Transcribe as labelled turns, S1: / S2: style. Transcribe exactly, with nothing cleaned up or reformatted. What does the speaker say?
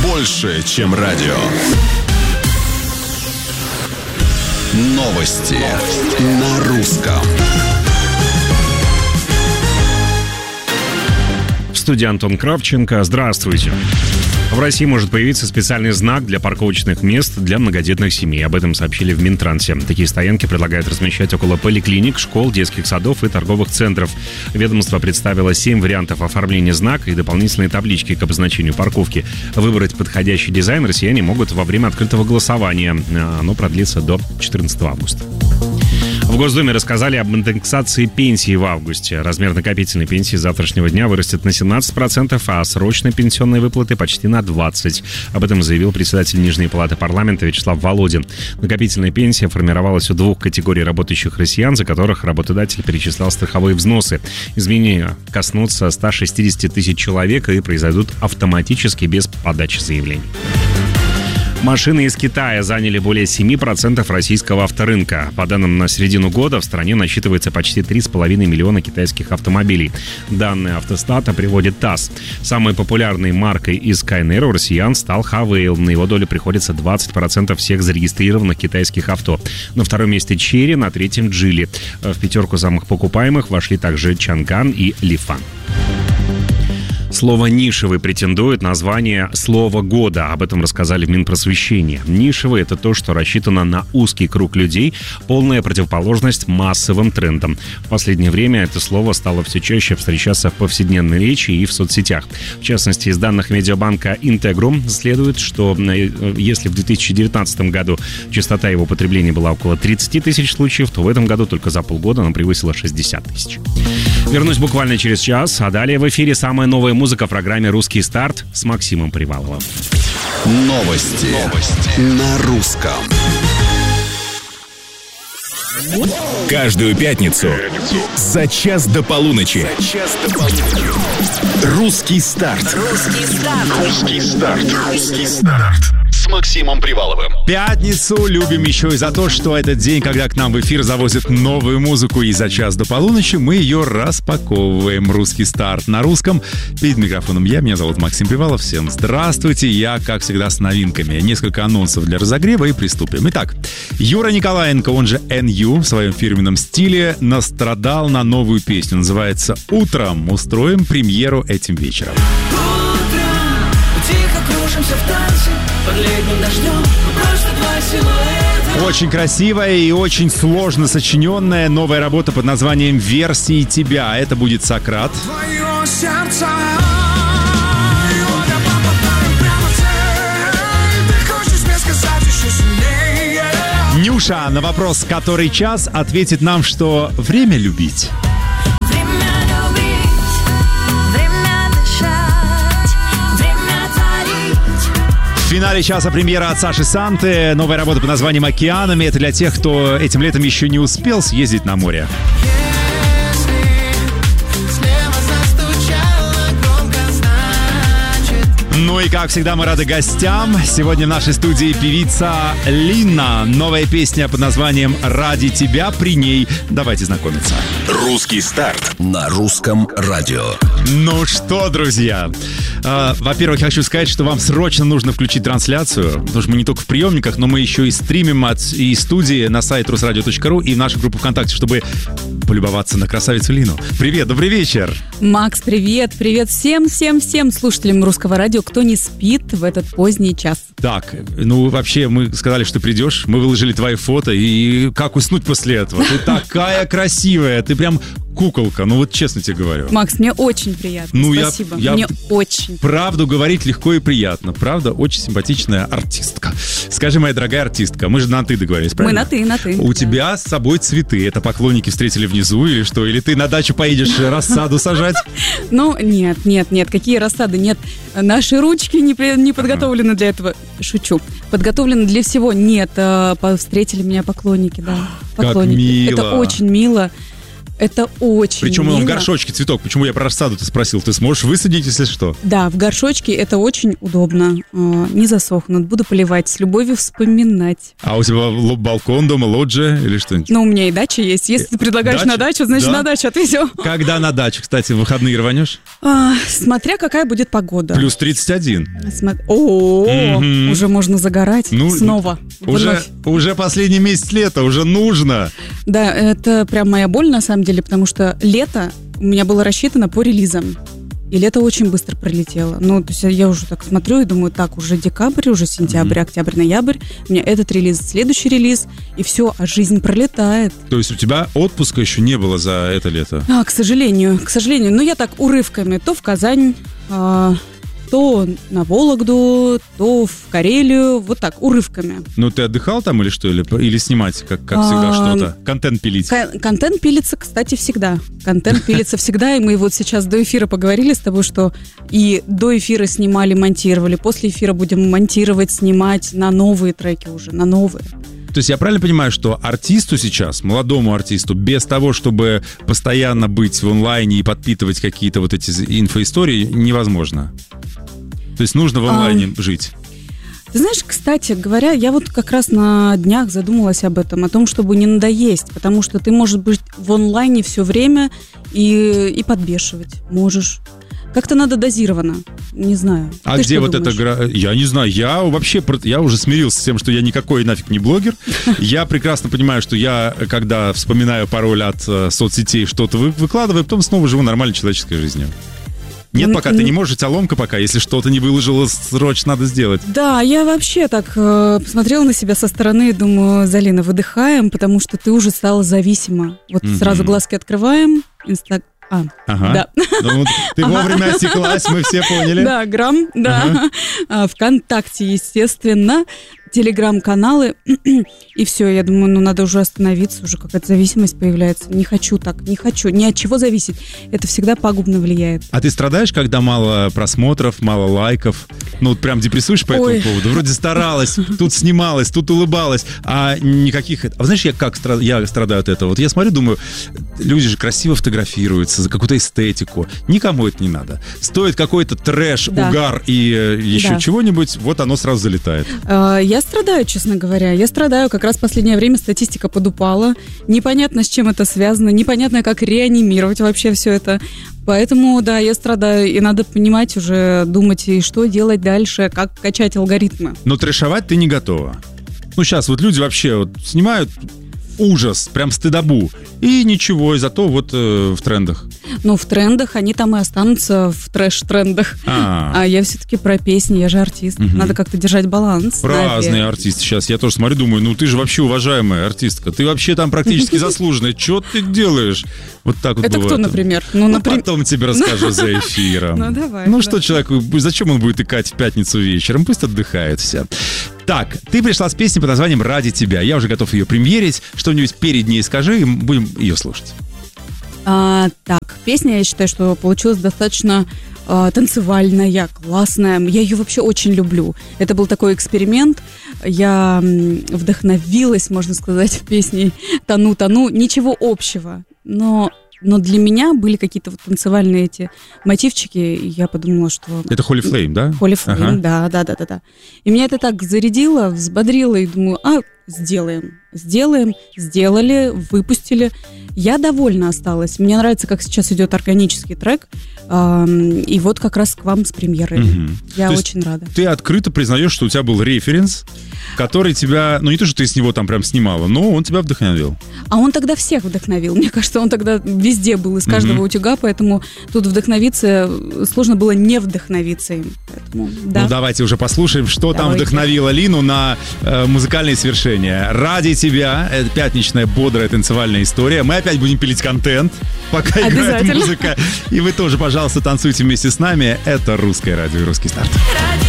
S1: больше, чем радио. Новости на русском.
S2: В студии Антон Кравченко. Здравствуйте. В России может появиться специальный знак для парковочных мест для многодетных семей. Об этом сообщили в Минтрансе. Такие стоянки предлагают размещать около поликлиник, школ, детских садов и торговых центров. Ведомство представило семь вариантов оформления знака и дополнительные таблички к обозначению парковки. Выбрать подходящий дизайн россияне могут во время открытого голосования. Оно продлится до четырнадцатого августа. В Госдуме рассказали об индексации пенсии в августе. Размер накопительной пенсии с завтрашнего дня вырастет на семнадцать процентов, а срочной пенсионной выплаты почти на двадцать процентов. Об этом заявил председатель Нижней палаты парламента Вячеслав Володин. Накопительная пенсия формировалась у двух категорий работающих россиян, за которых работодатель перечислял страховые взносы. Изменения коснутся ста шестидесяти тысяч человек и произойдут автоматически без подачи заявлений. Машины из Китая заняли более семь процентов российского авторынка. По данным на середину года в стране насчитывается почти три с половиной миллиона китайских автомобилей. Данные автостата приводит ТАСС. Самой популярной маркой из Skyner у россиян стал Havail. На его долю приходится двадцать процентов всех зарегистрированных китайских авто. На втором месте Chery, на третьем Geely. В пятерку самых покупаемых вошли также Chang'an и Lifan. Слово «нишевый» претендует на звание «Слово года». Об этом рассказали в Минпросвещении. Нишевый — это то, что рассчитано на узкий круг людей, полная противоположность массовым трендам. В последнее время это слово стало все чаще встречаться в повседневной речи и в соцсетях. В частности, из данных медиабанка Integrum следует, что если в две тысячи девятнадцатом году частота его потребления была около тридцать тысяч случаев, то в этом году только за полгода она превысила шестьдесят тысяч. Вернусь буквально через час, а далее в эфире самая новая музыка. Музыка в программе «Русский старт» с Максимом Приваловым.
S1: Новости, Новости. на русском.
S3: Каждую пятницу за час до полуночи. За час до полуночи. «Русский старт». «Русский старт». «Русский старт». «Русский старт». С Максимом Приваловым.
S4: Пятницу любим еще и за то, что этот день, когда к нам в эфир завозят новую музыку, и за час до полуночи мы ее распаковываем. «Русский старт» на русском. Перед микрофоном я, меня зовут Максим Привалов. Всем здравствуйте. Я, как всегда, с новинками. Несколько анонсов для разогрева и приступим. Итак, Юра Николаенко, он же эн ю, в своем фирменном стиле настрадал на новую песню. Называется «Утром». Устроим премьеру этим вечером.
S5: Кружимся в танце под летним дождем. Мы просто два силуэта.
S4: Очень красивая и очень сложно сочиненная новая работа под названием «Версии тебя». Это будет Сократ.
S5: Твое сердце.
S4: Нюша на вопрос «Который час?» ответит нам, что время любить. В финале часа премьера от Саши Санты. Новая работа под названием «Океанами». Это для тех, кто этим летом еще не успел съездить на море. Ну и, как всегда, мы рады гостям. Сегодня в нашей студии певица Лина. Новая песня под названием «Ради тебя». При ней давайте знакомиться.
S3: «Русский старт»
S1: на русском радио.
S4: Ну что, друзья, э, во-первых, я хочу сказать, что вам срочно нужно включить трансляцию, потому что мы не только в приемниках, но мы еще и стримим от и студии на сайт русрадио точка ру и в нашу группу ВКонтакте, чтобы полюбоваться на красавицу Лину. Привет, добрый вечер.
S6: Макс, привет, привет всем-всем-всем слушателям Русского радио, кто не спит в этот поздний час.
S4: Так, ну вообще мы сказали, что придешь, мы выложили твои фото, и как уснуть после этого? Ты такая красивая, ты прям куколка, ну вот честно тебе говорю.
S6: Макс, мне очень приятно,
S4: ну,
S6: спасибо,
S4: я, я
S6: мне очень.
S4: Правду говорить легко и приятно, правда, очень симпатичная артистка. Скажи, моя дорогая артистка, мы же на «ты» договорились, правильно?
S6: Мы на «ты», на «ты».
S4: У да. тебя с собой цветы, это поклонники встретили внизу или что? Или ты на дачу поедешь рассаду сажать?
S6: Ну, нет, нет, нет, какие рассады, нет. Наши ручки не, не подготовлены для этого. Шучу. Подготовлены для всего. Нет, встретили меня поклонники, да. Поклонники.
S4: Как мило.
S6: Это очень мило. Это очень
S4: Причем
S6: мило.
S4: он в горшочке цветок. Почему я про рассаду-то спросил? Ты сможешь высадить, если что?
S6: Да, в горшочке это очень удобно. Э, Не засохнут, буду поливать, с любовью вспоминать.
S4: А у тебя ло- балкон дома, лоджия или что-нибудь?
S6: Но у меня и дача есть. Если ты предлагаешь
S4: Дача?
S6: на дачу, значит
S4: Да.
S6: на дачу отвезем.
S4: Когда на даче, кстати, в выходные рванешь?
S6: А, смотря какая будет погода.
S4: Плюс тридцать один.
S6: Смо- О,
S4: Мгм.
S6: уже можно загорать
S4: Ну,
S6: снова.
S4: Уже,
S6: вновь.
S4: уже последний месяц лета, уже нужно.
S6: Да, это прям моя боль на самом деле, потому что лето у меня было рассчитано по релизам. И лето очень быстро пролетело. Ну, то есть я уже так смотрю и думаю, так, уже декабрь, уже сентябрь, октябрь, ноябрь. У меня этот релиз, следующий релиз, и все, а жизнь пролетает.
S4: То есть у тебя отпуска еще не было за это лето?
S6: А, к сожалению, к сожалению. Ну, я так урывками. То в Казань, а, то на Вологду, то в Карелию. Вот так, урывками.
S4: Ну, ты отдыхал там или что? Или, или снимать, как, как всегда,
S6: А,
S4: что-то? Контент пилить?
S6: Кон- Контент пилится, кстати, всегда. Контент пилится всегда, и мы вот сейчас до эфира поговорили с тобой, что и до эфира снимали, монтировали, после эфира будем монтировать, снимать на новые треки уже, на новые.
S4: То есть я правильно понимаю, что артисту сейчас, молодому артисту, без того, чтобы постоянно быть в онлайне и подпитывать какие-то вот эти инфоистории, невозможно? То есть нужно в онлайне
S6: А,
S4: жить?
S6: Ты знаешь, кстати говоря, я вот как раз на днях задумалась об этом, о том, чтобы не надоесть, потому что ты можешь быть в онлайне все время и, и подбешивать можешь. Как-то надо дозированно, не знаю.
S4: А
S6: Ты
S4: где
S6: что
S4: вот
S6: думаешь?
S4: эта гра... Я не знаю, я вообще, про- я уже смирился с тем, что я никакой нафиг не блогер. Я прекрасно понимаю, что я, когда вспоминаю пароль от э, соцсетей, что-то вы- выкладываю, потом снова живу нормальной человеческой жизнью. Нет,
S6: Ну,
S4: пока
S6: ну-
S4: ты не можешь, у тебя ломка пока. Если что-то не выложила, срочно надо сделать.
S6: Да, я вообще так э, посмотрела на себя со стороны и думаю, Залина, выдыхаем, потому что ты уже стала зависима. Вот
S4: Мгм.
S6: сразу глазки открываем, инста... А,
S4: Ага.
S6: да.
S4: Ну, вот ты вовремя осеклась, мы все поняли.
S6: Да, грамм, да. А, ВКонтакте, естественно, телеграм-каналы. И все, я думаю, ну надо уже остановиться, уже какая-то зависимость появляется. Не хочу так, не хочу. Ни от чего зависеть. Это всегда пагубно влияет.
S4: А ты страдаешь, когда мало просмотров, мало лайков? Ну, вот прям депрессуешь по этому
S6: Ой.
S4: поводу? Вроде старалась, тут снималась, тут улыбалась, а никаких... А знаешь, я как стра- я страдаю от этого? Вот я смотрю, думаю, люди же красиво фотографируются за какую-то эстетику. Никому это не надо. Стоит какой-то трэш,
S6: Да.
S4: угар и э, еще
S6: Да.
S4: чего-нибудь, вот оно сразу залетает.
S6: А, Я страдаю, честно говоря. Я страдаю. Как раз в последнее время статистика подупала. Непонятно, с чем это связано. Непонятно, как реанимировать вообще все это. Поэтому, да, я страдаю. И надо понимать уже, думать, и что делать дальше, как качать алгоритмы.
S4: Но трэшовать ты не готова. Ну, сейчас вот люди вообще вот снимают ужас, прям стыдобу. И ничего, и зато вот э, в трендах.
S6: Ну, в трендах они там и останутся, в трэш-трендах.
S4: А.
S6: А я все-таки про песни, я же артист.
S4: Мгм.
S6: Надо как-то держать баланс.
S4: Разные
S6: наверное.
S4: артисты. Сейчас я тоже смотрю, думаю, ну ты же вообще уважаемая артистка. Ты вообще там практически заслуженная. Что ты делаешь? Вот так вот
S6: Это
S4: бывает.
S6: кто, например? Ну,
S4: Ну,
S6: например...
S4: потом тебе расскажу за эфиром.
S6: Ну, давай,
S4: Ну,
S6: да.
S4: что человеку, зачем он будет икать в пятницу вечером? Пусть отдыхает все. Так, ты пришла с песней под названием «Ради тебя». Я уже готов ее премьерить. Что-нибудь перед ней скажи, и будем ее слушать.
S6: А, так, песня, я считаю, что получилась достаточно а, танцевальная, классная. Я ее вообще очень люблю. Это был такой эксперимент. Я м, вдохновилась, можно сказать, в песне «Тону, тону». Ничего общего, но... Но для меня были какие-то вот танцевальные эти мотивчики, и я подумала, что...
S4: Это Holy Flame, да?
S6: Holy Flame,
S4: Ага.
S6: да, да, да, да, да. И меня это так зарядило, взбодрило, и думаю, а, сделаем, сделаем, сделали, выпустили. Я довольна осталась. Мне нравится, как сейчас идет органический трек, ам, и вот как раз к вам с премьерой.
S4: Мгм.
S6: Я
S4: То есть
S6: очень рада.
S4: Ты открыто признаешь, что у тебя был референс, который тебя... Ну, не то, что ты с него там прям снимала, но он тебя вдохновил.
S6: А он тогда всех вдохновил. Мне кажется, он тогда везде был, из каждого
S4: Мгм.
S6: утюга, поэтому тут вдохновиться, сложно было не вдохновиться им. Поэтому, да.
S4: Ну, давайте уже послушаем, что там
S6: Давайте.
S4: вдохновило Лину на э, музыкальные свершения. «Ради тебя» — это пятничная бодрая танцевальная история. Мы опять будем пилить контент, пока играет
S6: Обязательно.
S4: музыка. И вы тоже, пожалуйста, танцуйте вместе с нами. Это «Русское радио» и «Русский старт».